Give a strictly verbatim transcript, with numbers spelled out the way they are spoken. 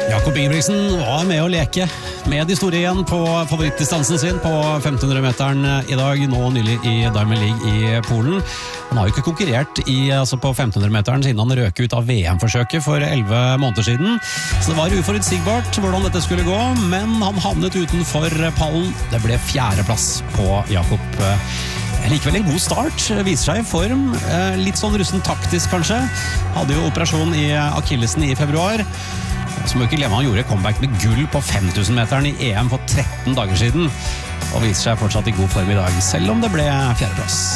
Jakob Ingebrigtsen var med å leke med de store igjen på favorittdistansen sin på femten hundre meteren i dag, nå nylig i Diamond League i Polen. Han har jo ikke konkurrert i, altså på femten hundre meteren siden han røk ut av V M-forsøket for elleve måneder siden, så det var uforutsigbart hvordan dette skulle gå, men han havnet utenfor pallen. Det ble fjerdeplass på Jakob. Likevel en god start, viser seg i form, litt sånn russen taktisk kanskje. Hadde jo operasjon i akillesen i februar. Så må ikke glemme han gjorde comeback med gull på fem tusen meteren i E M for tretten dager siden, og viser seg fortsatt i god form i dag, selv om det ble fjerdeplass.